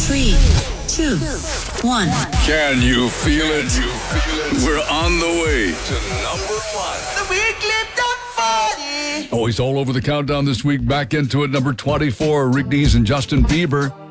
3, 2, 1. Can you feel it? We're on the way to number 1. The weekly top 40. Oh, he's all over the countdown this week. Back into it, number 24, Rick Dees and Justin Bieber.